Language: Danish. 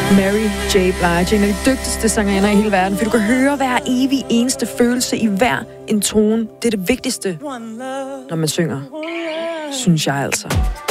Mary J. Blige, en af de dygtigste sangerinder i hele verden, for du kan høre hver evig eneste følelse i hver en tone. Det er det vigtigste, når man synger, synes jeg altså.